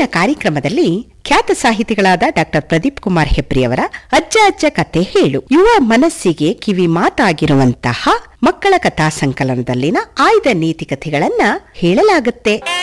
ಕಾರ್ಯಕ್ರಮದಲ್ಲಿ ಖ್ಯಾತ ಸಾಹಿತಿಗಳಾದ ಡಾಕ್ಟರ್ ಪ್ರದೀಪ್ ಕುಮಾರ್ ಹೆಬ್ರಿಯವರ ಅಜ್ಜ ಅಜ್ಜ ಕತೆ ಹೇಳು ಯುವ ಮನಸ್ಸಿಗೆ ಕಿವಿ ಮಾತಾಗಿರುವಂತಹ ಮಕ್ಕಳ ಕಥಾ ಸಂಕಲನದಲ್ಲಿನ ಆಯ್ದ ನೀತಿ ಕಥೆಗಳನ್ನ ಹೇಳಲಾಗುತ್ತೆ.